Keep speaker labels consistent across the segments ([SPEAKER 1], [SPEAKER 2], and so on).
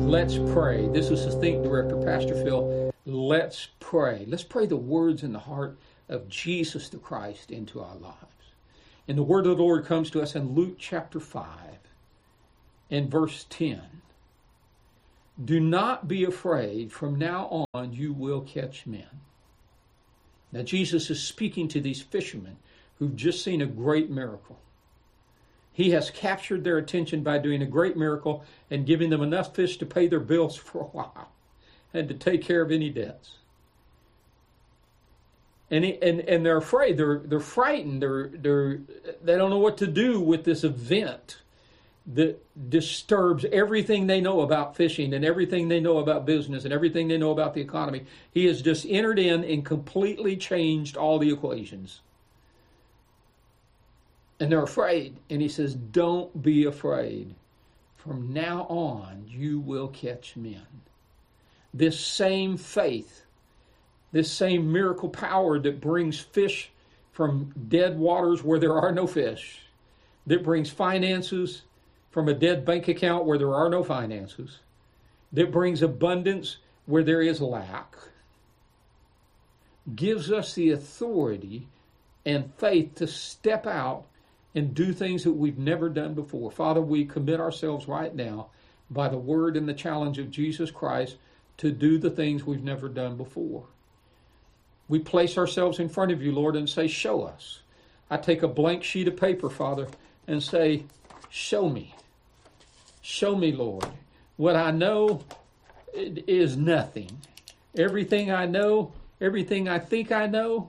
[SPEAKER 1] Let's pray. This is the Think Director, Pastor Phil. Let's pray. Let's pray the words in the heart of Jesus the Christ into our lives. And the word of the Lord comes to us in Luke chapter 5 and verse 10. Do not be afraid. From now on you will catch men. Now Jesus is speaking to these fishermen who've just seen a great miracle. He has captured their attention by doing a great miracle and giving them enough fish to pay their bills for a while and to take care of any debts. And they're afraid. They're frightened. They don't know what to do with this event that disturbs everything they know about fishing and everything they know about business and everything they know about the economy. He has just entered in and completely changed all the equations. And they're afraid. And he says, don't be afraid. From now on, you will catch men. This same faith, this same miracle power that brings fish from dead waters where there are no fish, that brings finances from a dead bank account where there are no finances, that brings abundance where there is lack, gives us the authority and faith to step out and do things that we've never done before. Father, we commit ourselves right now by the word and the challenge of Jesus Christ to do the things we've never done before. We place ourselves in front of you, Lord, and say, show us. I take a blank sheet of paper, Father, and say, show me. Show me, Lord. What I know is nothing. Everything I know, everything I think I know,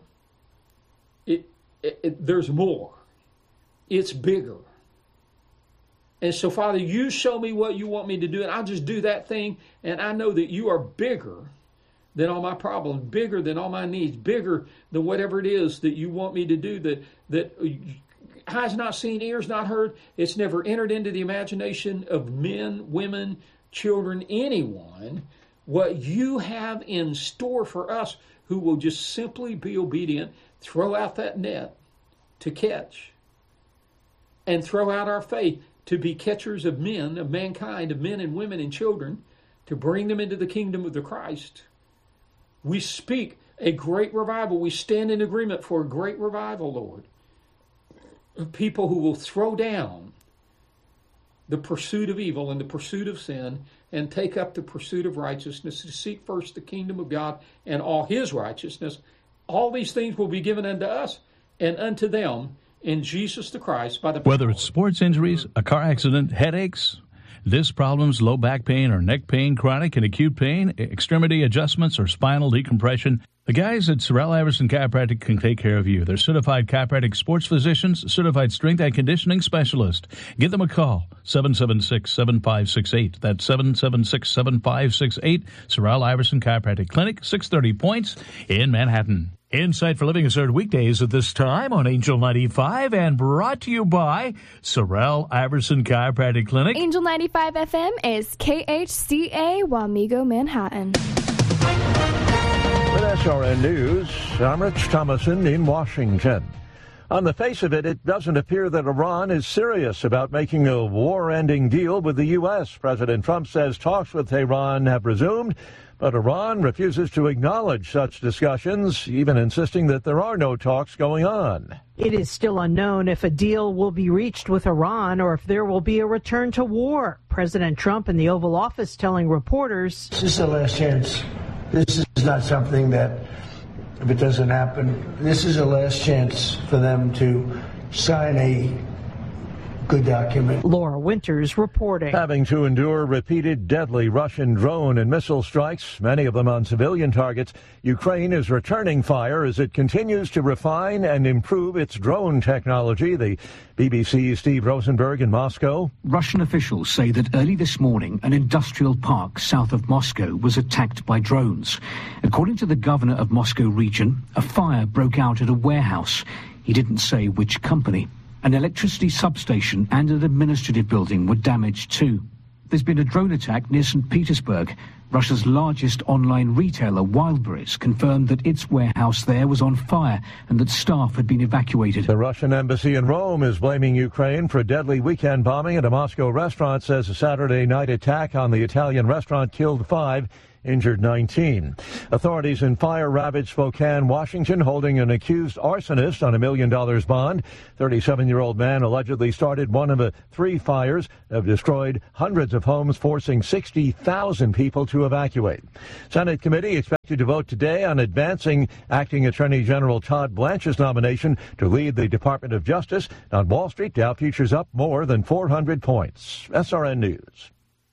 [SPEAKER 1] there's more. It's bigger. And so, Father, you show me what you want me to do, and I'll just do that thing, and I know that you are bigger than all my problems, bigger than all my needs, bigger than whatever it is that you want me to do, that eyes not seen, ears not heard. It's never entered into the imagination of men, women, children, anyone, what you have in store for us who will just simply be obedient, throw out that net to catch, and throw out our faith to be catchers of men, of mankind, of men and women and children, to bring them into the kingdom of the Christ. We speak a great revival. We stand in agreement for a great revival, Lord. People who will throw down the pursuit of evil and the pursuit of sin and take up the pursuit of righteousness, to seek first the kingdom of God and all his righteousness. All these things will be given unto us and unto them in Jesus the Christ.
[SPEAKER 2] Whether it's sports injuries, a car accident, headaches, disc problems, low back pain or neck pain, chronic and acute pain, extremity adjustments, or spinal decompression, the guys at Sorrell Iverson Chiropractic can take care of you. They're certified chiropractic sports physicians, certified strength and conditioning specialist. Give them a call, 776-7568. That's 776-7568. Sorrell Iverson Chiropractic Clinic, 630 Points in Manhattan. Insight for Living is heard weekdays at this time on Angel 95 and brought to you by Sorrell Iverson Chiropractic Clinic.
[SPEAKER 3] Angel 95 FM is KHCA Wamego, Manhattan.
[SPEAKER 4] With SRN News, I'm Rich Thomason in Washington. On the face of it, it doesn't appear that Iran is serious about making a war-ending deal with the U.S. President Trump says talks with Tehran have resumed, but Iran refuses to acknowledge such discussions, even insisting that there are no talks going on.
[SPEAKER 5] It is still unknown if a deal will be reached with Iran or if there will be a return to war. President Trump in the Oval Office telling reporters,
[SPEAKER 6] "This is the last chance. This is not something that, if it doesn't happen, this is the last chance for them to sign a good document."
[SPEAKER 5] Laura Winters reporting.
[SPEAKER 4] Having to endure repeated deadly Russian drone and missile strikes, many of them on civilian targets, Ukraine is returning fire as it continues to refine and improve its drone technology. The BBC's Steve Rosenberg in Moscow.
[SPEAKER 7] Russian officials say that early this morning, an industrial park south of Moscow was attacked by drones. According to the governor of Moscow region, a fire broke out at a warehouse. He didn't say which company. An electricity substation and an administrative building were damaged too. There's been a drone attack near St. Petersburg. Russia's largest online retailer, Wildberries, confirmed that its warehouse there was on fire and that staff had been evacuated.
[SPEAKER 4] The Russian embassy in Rome is blaming Ukraine for a deadly weekend bombing at a Moscow restaurant. Says a Saturday night attack on the Italian restaurant killed 5, injured 19. Authorities in fire-ravaged Spokane, Washington, holding an accused arsonist on $1 million bond. 37-year-old man allegedly started one of the 3 fires that have destroyed hundreds of homes, forcing 60,000 people to evacuate. Senate committee expected to vote today on advancing Acting Attorney General Todd Blanche's nomination to lead the Department of Justice. On Wall Street, Dow futures up more than 400 points. SRN News.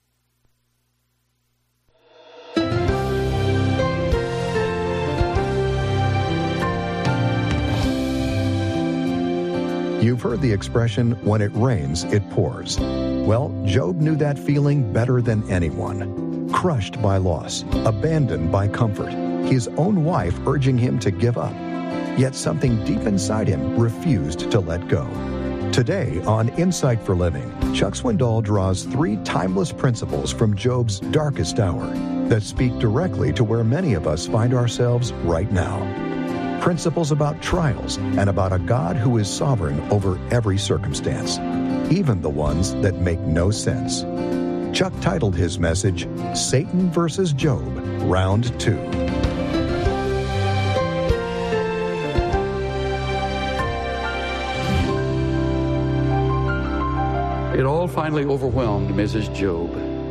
[SPEAKER 8] You've heard the expression, when it rains, it pours. Well, Job knew that feeling better than anyone. Crushed by loss, abandoned by comfort, his own wife urging him to give up. Yet something deep inside him refused to let go. Today on Insight for Living, Chuck Swindoll draws 3 timeless principles from Job's darkest hour that speak directly to where many of us find ourselves right now. Principles about trials and about a God who is sovereign over every circumstance, even the ones that make no sense. Chuck titled his message, Satan versus Job, Round 2.
[SPEAKER 9] It all finally overwhelmed Mrs. Job,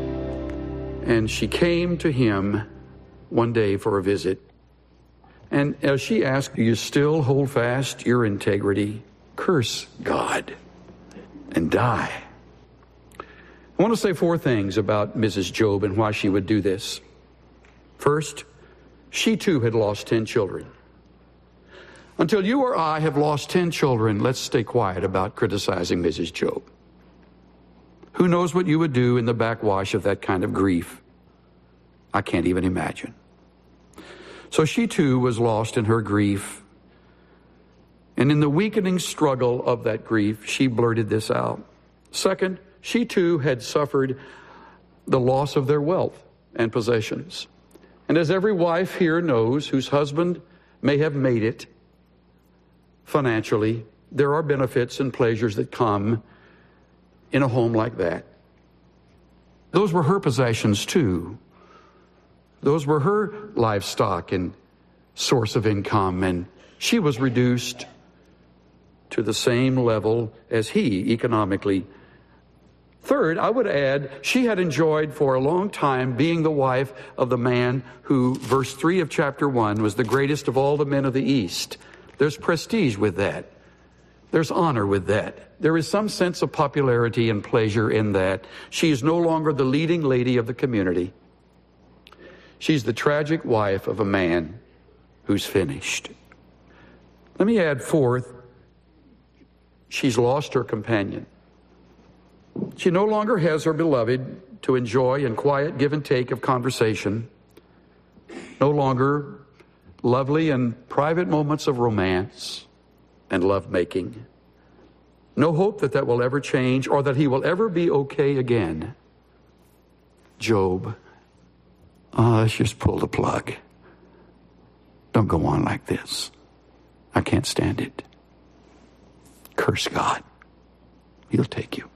[SPEAKER 9] and she came to him one day for a visit. And as she asked, do you still hold fast your integrity? Curse God and die. I want to say 4 things about Mrs. Job and why she would do this. First, she too had lost 10 children. Until you or I have lost 10 children, let's stay quiet about criticizing Mrs. Job. Who knows what you would do in the backwash of that kind of grief? I can't even imagine. So she too was lost in her grief. And in the weakening struggle of that grief, she blurted this out. Second, she too had suffered the loss of their wealth and possessions. And as every wife here knows, whose husband may have made it financially, there are benefits and pleasures that come in a home like that. Those were her possessions too. Those were her livestock and source of income, and she was reduced to the same level as he economically. Third, I would add, she had enjoyed for a long time being the wife of the man who, verse 3 of chapter 1, was the greatest of all the men of the East. There's prestige with that. There's honor with that. There is some sense of popularity and pleasure in that. She is no longer the leading lady of the community. She's the tragic wife of a man who's finished. Let me add fourth, she's lost her companion. She no longer has her beloved to enjoy in quiet give and take of conversation. No longer lovely and private moments of romance and lovemaking. No hope that that will ever change or that he will ever be okay again. Job, let's just pull the plug. Don't go on like this. I can't stand it. Curse God. He'll take you.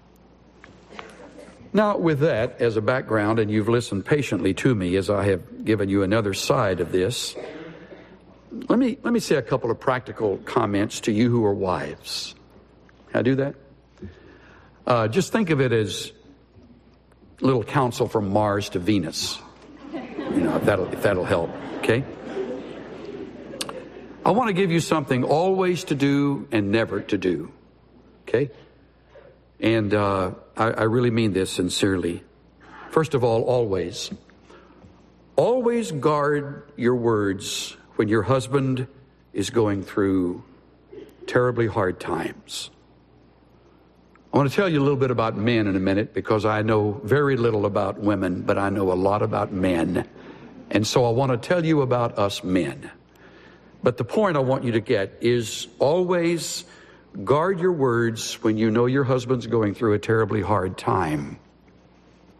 [SPEAKER 9] Now, with that as a background, and you've listened patiently to me as I have given you another side of this, let me say a couple of practical comments to you who are wives. Can I do that? Just think of it as a little counsel from Mars to Venus. You know, if that'll help, okay? I want to give you something always to do and never to do, okay? And I really mean this sincerely. First of all, always. Always guard your words when your husband is going through terribly hard times. I want to tell you a little bit about men in a minute because I know very little about women, but I know a lot about men. And so I want to tell you about us men. But the point I want you to get is always guard your words when you know your husband's going through a terribly hard time.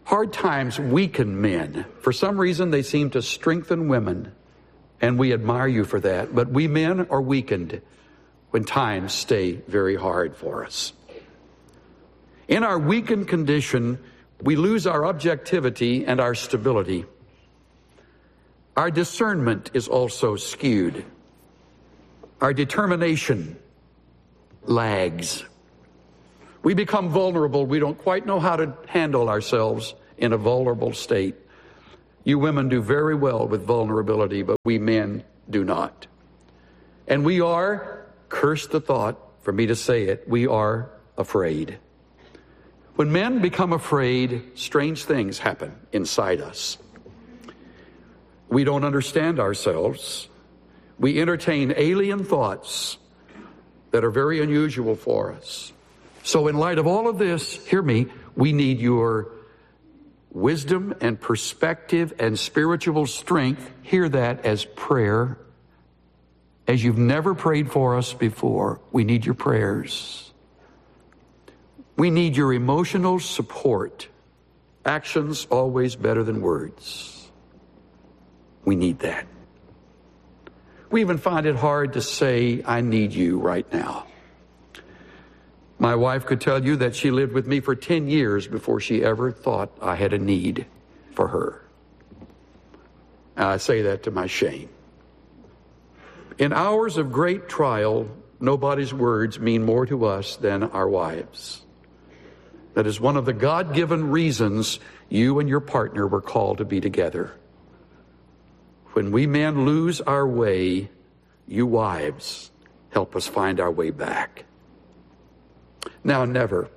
[SPEAKER 9] Hard times weaken men. For some reason, they seem to strengthen women, and we admire you for that. But we men are weakened when times stay very hard for us. In our weakened condition, we lose our objectivity and our stability. Our discernment is also skewed. Our determination lags. We become vulnerable. We don't quite know how to handle ourselves in a vulnerable state. You women do very well with vulnerability, but we men do not. And we are, curse the thought for me to say it, we are afraid. When men become afraid, strange things happen inside us. We don't understand ourselves. We entertain alien thoughts that are very unusual for us. So in light of all of this, hear me, we need your wisdom and perspective and spiritual strength. Hear that as prayer. As you've never prayed for us before, we need your prayers. We need your emotional support. Actions always better than words. We need that. We even find it hard to say, I need you right now. My wife could tell you that she lived with me for 10 years before she ever thought I had a need for her. And I say that to my shame. In hours of great trial, nobody's words mean more to us than our wives. That is one of the God-given reasons you and your partner were called to be together. When we men lose our way, you wives help us find our way back. Now, never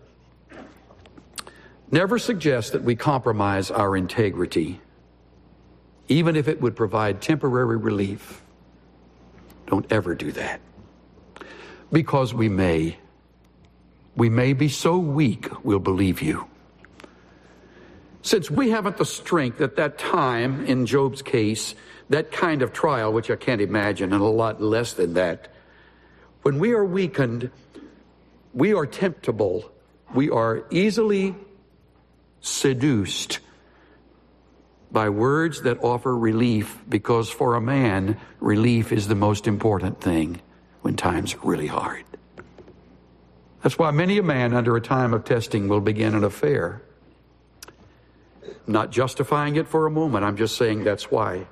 [SPEAKER 9] suggest that we compromise our integrity, even if it would provide temporary relief. Don't ever do that. Because we may be so weak, we'll believe you. Since we haven't the strength at that time, in Job's case, that kind of trial, which I can't imagine, and a lot less than that, when we are weakened, we are temptable. We are easily seduced by words that offer relief, because for a man, relief is the most important thing when times are really hard. That's why many a man under a time of testing will begin an affair. I'm not justifying it for a moment. I'm just saying that's why.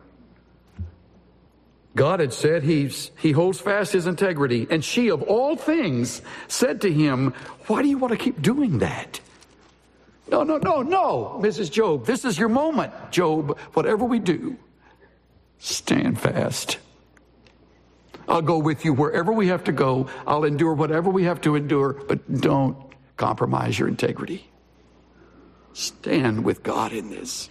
[SPEAKER 9] God had said he holds fast his integrity. And she, of all things, said to him, why do you want to keep doing that? No, Mrs. Job. This is your moment, Job. Whatever we do, stand fast. I'll go with you wherever we have to go. I'll endure whatever we have to endure. But don't compromise your integrity. Stand with God in this.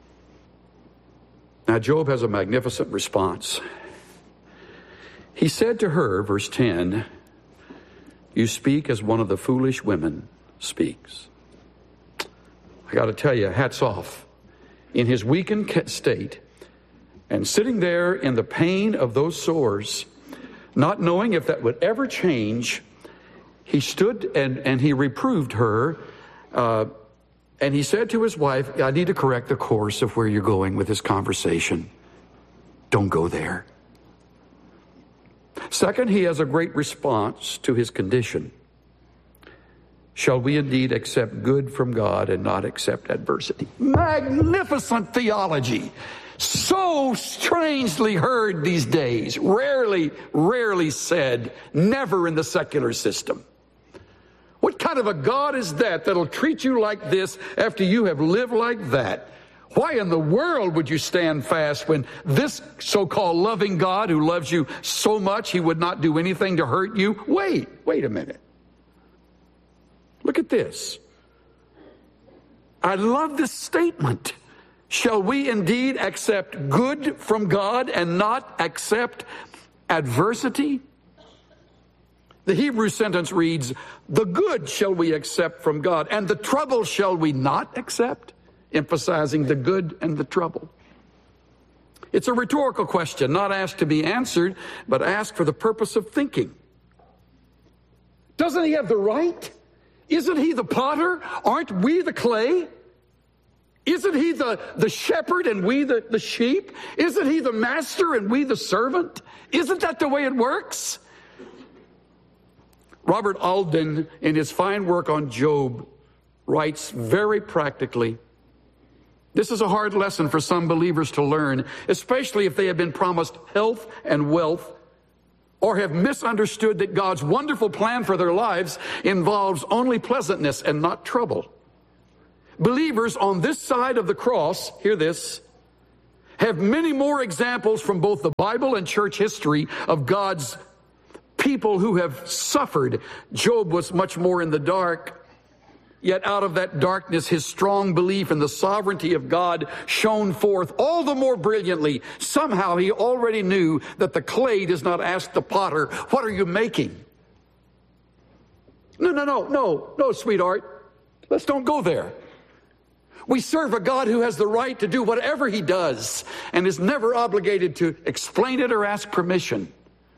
[SPEAKER 9] Now, Job has a magnificent response. He said to her, verse 10, you speak as one of the foolish women speaks. I got to tell you, hats off. In his weakened state, and sitting there in the pain of those sores, not knowing if that would ever change, he stood and he reproved her, and he said to his wife, I need to correct the course of where you're going with this conversation. Don't go there. Second, he has a great response to his condition. Shall we indeed accept good from God and not accept adversity? Magnificent theology. So strangely heard these days. Rarely said. Never in the secular system. What kind of a God is that that'll treat you like this after you have lived like that? Why in the world would you stand fast when this so-called loving God who loves you so much he would not do anything to hurt you? Wait a minute. Look at this. I love this statement. Shall we indeed accept good from God and not accept adversity? The Hebrew sentence reads, the good shall we accept from God, and the trouble shall we not accept, emphasizing the good and the trouble. It's a rhetorical question, not asked to be answered, but asked for the purpose of thinking. Doesn't he have the right? Isn't he the potter? Aren't we the clay? Isn't he the shepherd and we the sheep? Isn't he the master and we the servant? Isn't that the way it works? Robert Alden, in his fine work on Job, writes very practically, this is a hard lesson for some believers to learn, especially if they have been promised health and wealth or have misunderstood that God's wonderful plan for their lives involves only pleasantness and not trouble. Believers on this side of the cross, hear this, have many more examples from both the Bible and church history of God's people who have suffered. Job was much more in the dark. Yet out of that darkness, his strong belief in the sovereignty of God shone forth all the more brilliantly. Somehow he already knew that the clay does not ask the potter, what are you making? No, sweetheart. Let's don't go there. We serve a God who has the right to do whatever he does and is never obligated to explain it or ask permission.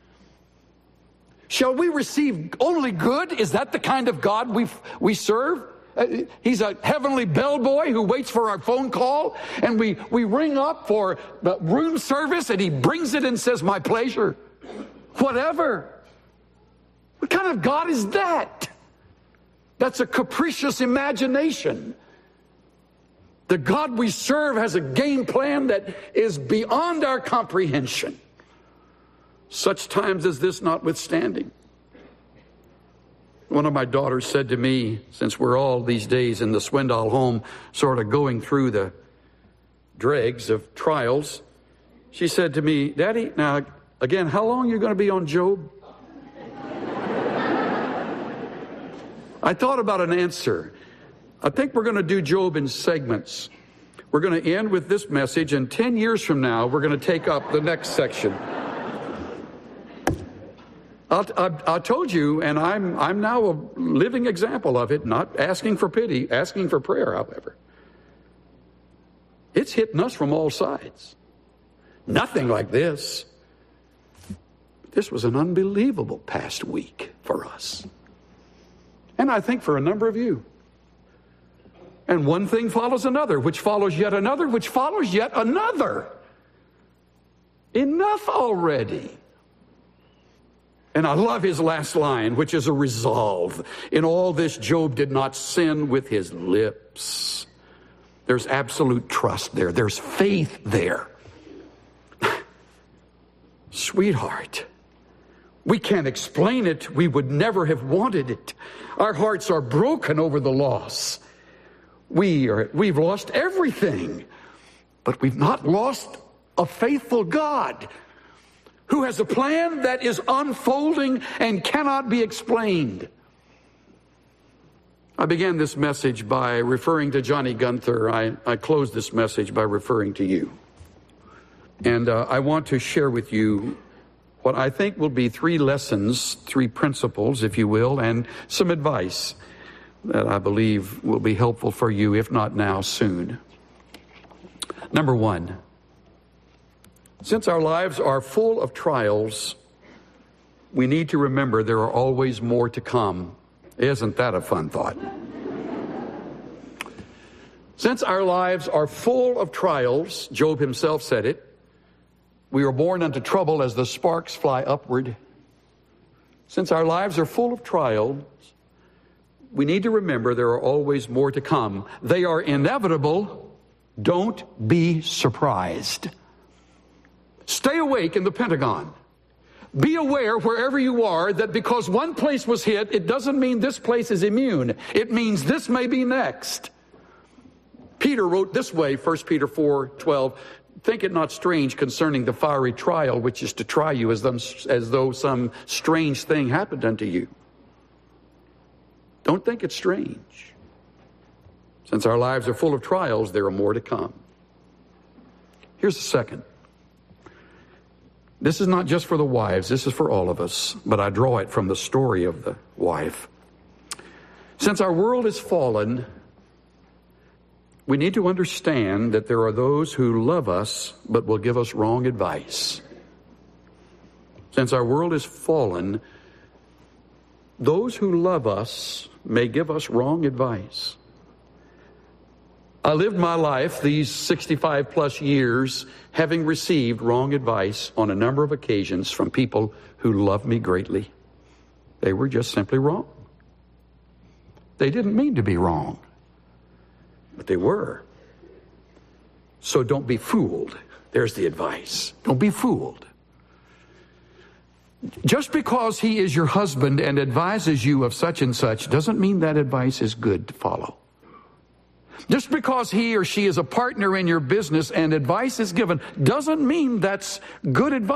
[SPEAKER 9] Shall we receive only good? Is that the kind of God we serve? He's a heavenly bellboy who waits for our phone call, and we ring up for room service, and he brings it and says, my pleasure. Whatever. What kind of God is that? That's a capricious imagination. The God we serve has a game plan that is beyond our comprehension. Such times as this notwithstanding. One of my daughters said to me, since we're all these days in the Swindoll home sort of going through the dregs of trials, she said to me, Daddy, now again, how long are you going to be on Job? I thought about an answer. I think we're going to do Job in segments. We're going to end with this message, and 10 years from now, we're going to take up the next section. I told you, and I'm now a living example of it, not asking for pity, asking for prayer, however. It's hitting us from all sides. Nothing like this. This was an unbelievable past week for us. And I think for a number of you. And one thing follows another, which follows yet another, which follows yet another. Enough already. And I love his last line, which is a resolve. In all this, Job did not sin with his lips. There's absolute trust there. There's faith there. Sweetheart, we can't explain it. We would never have wanted it. Our hearts are broken over the loss. We've lost everything, but we've not lost a faithful God who has a plan that is unfolding and cannot be explained. I began this message by referring to Johnny Gunther. I closed this message by referring to you. And I want to share with you what I think will be 3 lessons, 3 principles, if you will, and some advice that I believe will be helpful for you, if not now, soon. Number 1. Since our lives are full of trials, we need to remember there are always more to come. Isn't that a fun thought? Since our lives are full of trials, Job himself said it, we are born unto trouble as the sparks fly upward. Since our lives are full of trials, we need to remember there are always more to come. They are inevitable. Don't be surprised. Stay awake in the Pentagon. Be aware wherever you are that because one place was hit, it doesn't mean this place is immune. It means this may be next. Peter wrote this way, 1 Peter 4:12, think it not strange concerning the fiery trial which is to try you as though some strange thing happened unto you. Don't think it's strange. Since our lives are full of trials, there are more to come. Here's the second. This is not just for the wives, this is for all of us, but I draw it from the story of the wife. Since our world is fallen, we need to understand that there are those who love us but will give us wrong advice. Since our world is fallen, those who love us may give us wrong advice. I lived my life, these 65 plus years, having received wrong advice on a number of occasions from people who loved me greatly. They were just simply wrong. They didn't mean to be wrong, but they were. So don't be fooled. There's the advice. Don't be fooled. Just because he is your husband and advises you of such and such doesn't mean that advice is good to follow. Just because he or she is a partner in your business and advice is given doesn't mean that's good advice.